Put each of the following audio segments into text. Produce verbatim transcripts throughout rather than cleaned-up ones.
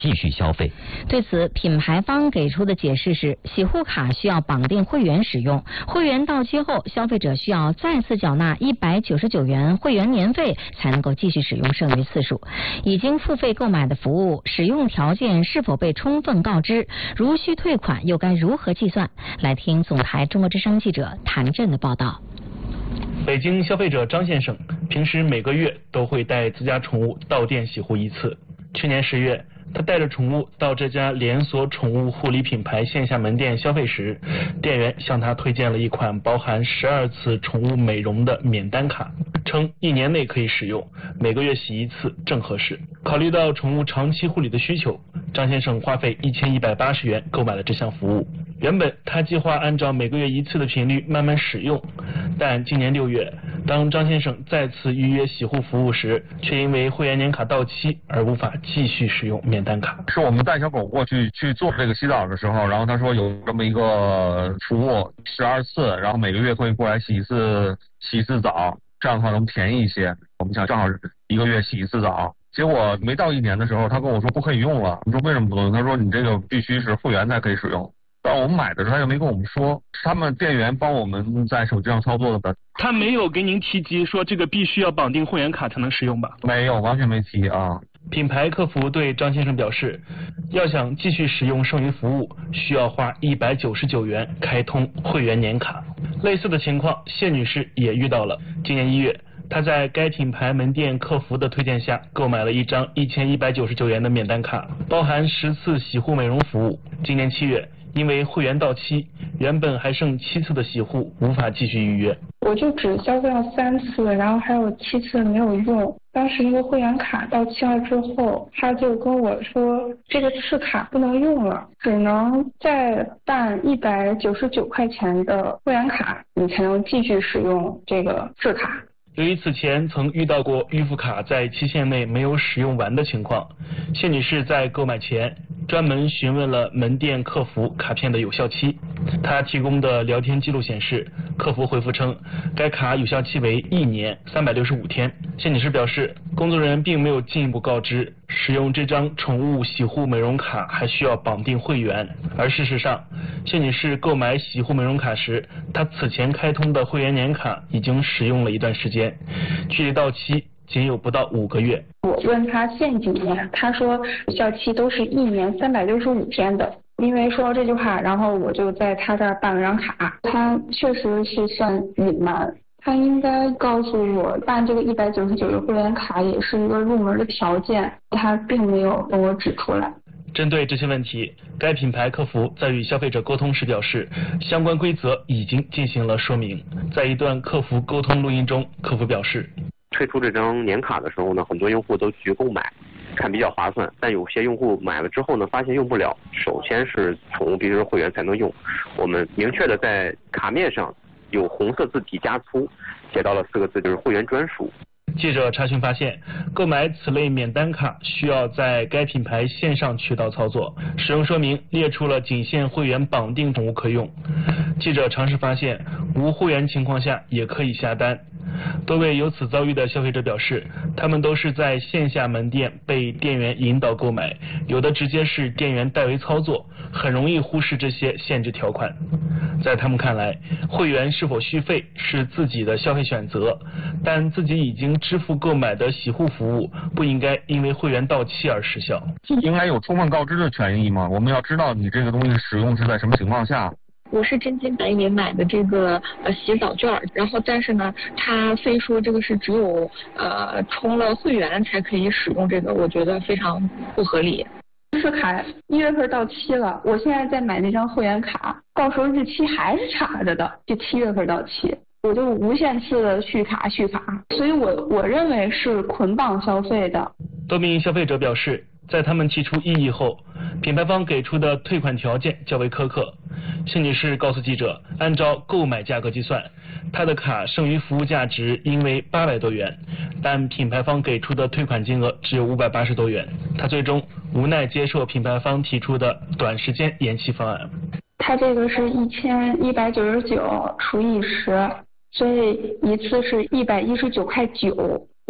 继续消费。 对此，品牌方给出的解释是，洗护卡需要绑定会员使用，会员到期后，消费者需要再次缴纳一百九十九元会员年费，才能够继续使用剩余次数。已经付费购买的服务，使用条件是否被充分告知？如需退款，又该如何计算？来听总台中国之声记者谭震的报道。 北京消费者张先生平时每个月都会带自家宠物到店洗护一次。去年十月，他带着宠物到这家连锁宠物护理品牌线下门店消费时，店员向他推荐了一款包含十二次宠物美容的免单卡，称一年内可以使用，每个月洗一次正合适。考虑到宠物长期护理的需求，张先生花费一千一百八十元购买了这项服务。原本他计划按照每个月一次的频率慢慢使用，但今年六月，当张先生再次预约洗护服务时，却因为会员年卡到期而无法继续使用免单卡。 是我们带小狗过去去做这个洗澡的时候，然后他说有这么一个服务十二次，然后每个月可以过来洗一次洗一次澡，这样的话能便宜一些。我们想正好一个月洗一次澡。结果没到一年的时候，他跟我说不可以用了。我说为什么不能用？他说你这个必须是会员才可以使用。但我们买的时候他又没跟我们说，是他们店员帮我们在手机上操作的。 他没有给您提及说这个必须要绑定会员卡才能使用吧？ 没有，完全没提啊。 品牌客服对张先生表示，要想继续使用剩余服务，需要花一百九十九元开通会员年卡。类似的情况，谢女士也遇到了。今年一月，她在该品牌门店客服的推荐下，购买了一张一千一百九十九元的免单卡，包含十次洗护美容服务。今年七月，因为会员到期，原本还剩七次的洗护无法继续预约。 我就只消费了三次，然后还有七次没有用。当时那个会员卡到期了之后，他就跟我说这个次卡不能用了，只能再办一百九十九块钱的会员卡，你才能继续使用这个次卡。 由于此前曾遇到过预付卡在期限内没有使用完的情况，谢女士在购买前专门询问了门店客服卡片的有效期。她提供的聊天记录显示，客服回复称该卡有效期为一年三百六十五天。谢女士表示，工作人员并没有进一步告知使用这张宠物洗护美容卡还需要绑定会员，而事实上，谢女士购买洗护美容卡时，她此前开通的会员年卡已经使用了一段时间，距离到期仅有不到五个月。 我问他限几年，他说有效期都是一年三百六十五天的。因为说到这句话，然后我就在他这儿办了张卡。他确实是算隐瞒，他应该告诉我办这个一百九十九的会员卡也是一个入门的条件，他并没有跟我指出来。 针对这些问题，该品牌客服在与消费者沟通时表示，相关规则已经进行了说明。在一段客服沟通录音中，客服表示， 推出这张年卡的时候呢，很多用户都去购买，看比较划算，但有些用户买了之后呢，发现用不了。首先是宠物必须是会员才能用，我们明确的在卡面上有红色字体加粗写到了四个字，就是会员专属。 记者查询发现，购买此类免单卡需要在该品牌线上渠道操作，使用说明列出了仅限会员绑定宠物可用。记者尝试发现，无会员情况下也可以下单。多位有此遭遇的消费者表示，他们都是在线下门店被店员引导购买，有的直接是店员代为操作，很容易忽视这些限制条款。在他们看来，会员是否续费是自己的消费选择，但自己已经支付购买的洗护服务不应该因为会员到期而失效。 应该有充分告知的权益吗？我们要知道你这个东西使用是在什么情况下。 我是真金白银买的这个呃洗澡券，然后但是呢，他非说这个是只有呃充了会员才可以使用这个，我觉得非常不合理。 这卡一月份到期了，我现在在买那张会员卡，到时候日期还是插着的，就七月份到期，我就无限次的续卡续卡，所以我我认为是捆绑消费的。 多名消费者表示，在他们提出异议后，品牌方给出的退款条件较为苛刻。谢女士告诉记者，按照购买价格计算，她的卡剩余服务价值应为八百多元，但品牌方给出的退款金额只有五百八十多元。她最终无奈接受品牌方提出的短时间延期方案。 它这个是一千一百九十九除以十，所以一次是一百一十九块九。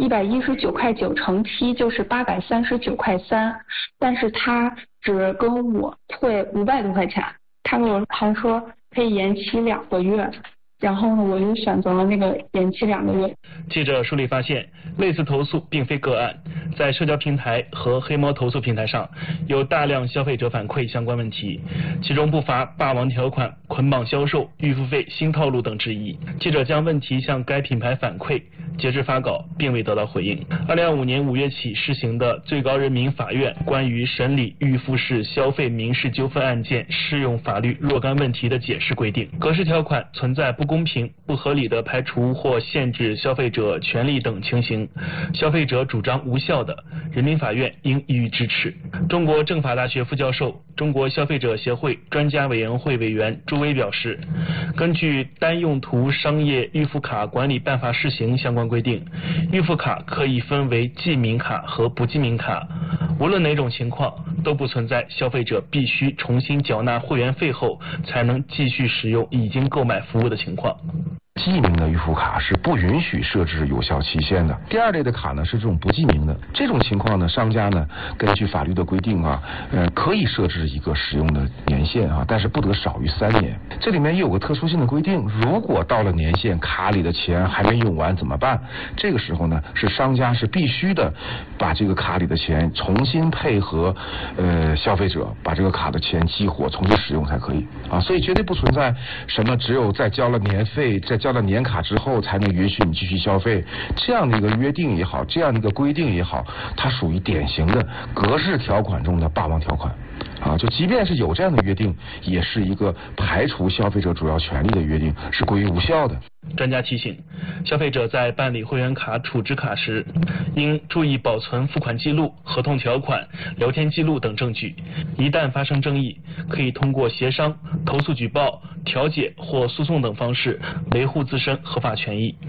一百一十九块九乘七就是八百三十九块三，但是他只跟我退五百多块钱，他跟我还说可以延期两个月。然后呢，我就选择了那个延期两个月。 记者梳理发现，类似投诉并非个案，在社交平台和黑猫投诉平台上有大量消费者反馈相关问题，其中不乏霸王条款、捆绑销售、预付费新套路等质疑。记者将问题向该品牌反馈，截至发稿并未得到回应。二零二五年五月起施行的最高人民法院关于审理预付式消费民事纠纷案件适用法律若干问题的解释规定，格式条款存在不公平、不合理的排除或限制消费者权利等情形，消费者主张无效的，人民法院应予以支持。中国政法大学副教授、中国消费者协会专家委员会委员朱威表示，根据单用途商业预付卡管理办法施行相关规定，预付卡可以分为记名卡和不记名卡，无论哪种情况都不存在消费者必须重新缴纳会员费后才能继续使用已经购买服务的情况。 记名的预付卡是不允许设置有效期限的。第二类的卡呢是这种不记名的，这种情况呢，商家呢根据法律的规定啊，呃可以设置一个使用的年限啊，但是不得少于三年。这里面又有个特殊性的规定，如果到了年限，卡里的钱还没用完怎么办？这个时候呢，是商家是必须的把这个卡里的钱重新配合呃消费者把这个卡的钱激活重新使用才可以啊，所以绝对不存在什么只有在交了年费在交了年卡之后才能允许你继续消费，这样的一个约定也好，这样的一个规定也好，它属于典型的格式条款中的霸王条款啊，就即便是有这样的约定，也是一个排除消费者主要权利的约定，是归于无效的。 专家提醒，消费者在办理会员卡储值卡时，应注意保存付款记录、合同条款、聊天记录等证据。一旦发生争议，可以通过协商、投诉举报、调解或诉讼等方式维护自身合法权益。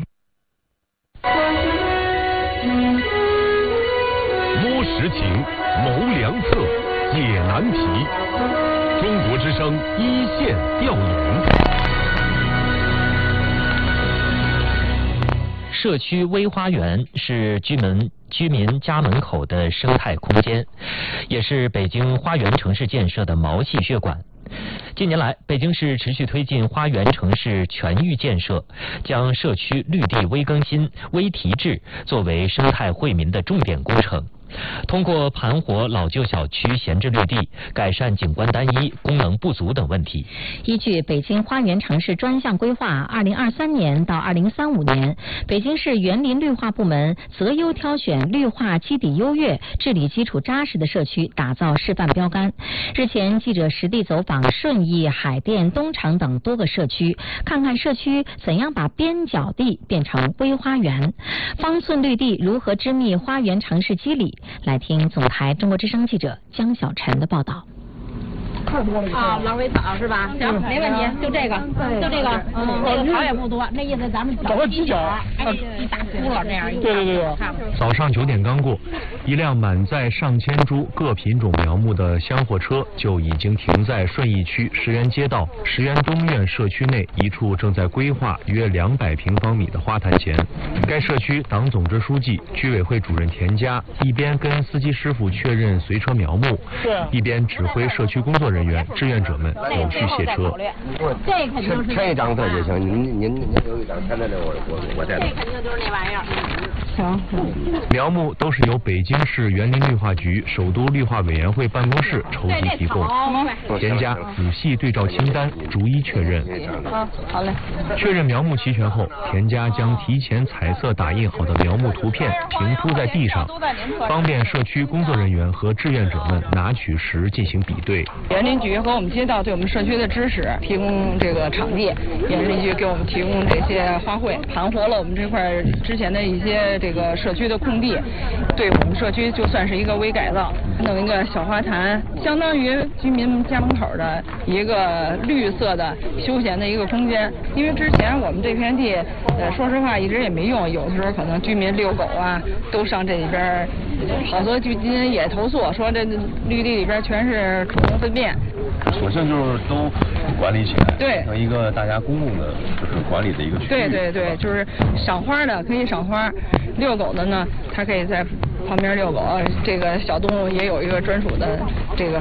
摸实情，谋良策，解难题。中国之声一线调研。 社区微花园是居民居民家门口的生态空间，也是北京花园城市建设的毛细血管。近年来，北京市持续推进花园城市全域建设，将社区绿地微更新、微提质作为生态惠民的重点工程。通过盘活老旧小区闲置绿地，改善景观单一、功能不足等问题。 依据北京花园城市专项规划，二零二三年到二零三五年，北京市园林绿化部门择优挑选绿化基底优越、治理基础扎实的社区，打造示范标杆。日前，记者实地走访顺义、海淀、东厂等多个社区，看看社区怎样把边角地变成微花园，方寸绿地如何织密花园城市肌理。来听总台中国之声记者江小晨的报道。 啊，狼尾草是吧？行，没问题，就这个，就这个，嗯，这个草也不多，那意思咱们找个犄角，哎，一大窟窿这样一，对对对对。 早上九点刚过，一辆满载上千株各品种苗木的厢货车就已经停在顺义区石园街道石园东院社区内一处正在规划约两百平方米的花坛前。该社区党总支书记、居委会主任田家一边跟司机师傅确认随车苗木，一边指挥社区工作人员。人员、志愿者们有序卸车。 这肯定是填一张特就行，您您您有一张填在这，我我我带。 这肯定就是那玩意儿。行。 苗木都是由北京市园林绿化局首都绿化委员会办公室筹集提供。田家仔细对照清单，逐一确认。 好，好嘞。 确认苗木齐全后，田家将提前彩色打印好的苗木图片平铺在地上，方便社区工作人员和志愿者们拿取时进行比对。 园林局和我们街道对我们社区的支持，提供这个场地，园林局给我们提供这些花卉，盘活了我们这块之前的一些这个社区的空地，对我们社区就算是一个微改造，弄一个小花坛，相当于居民家门口的一个绿色的休闲的一个空间。因为之前我们这片地，呃，说实话一直也没用，有的时候可能居民遛狗啊，都上这里边，好多居民也投诉说这绿地里边全是宠物粪便。 索性就是都管理起来， 对， 成一个大家公共的就是管理的一个区域。 对对对，就是赏花的可以赏花， 遛狗的呢，它可以在旁边遛狗，这个小动物也有一个专属的这个